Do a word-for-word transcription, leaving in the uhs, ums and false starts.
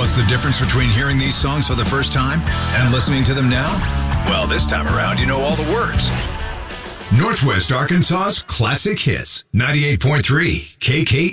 What's the difference between hearing these songs for the first time and listening to them now? Well, this time around, you know all the words. Northwest Arkansas's Classic Hits, ninety-eight point three K K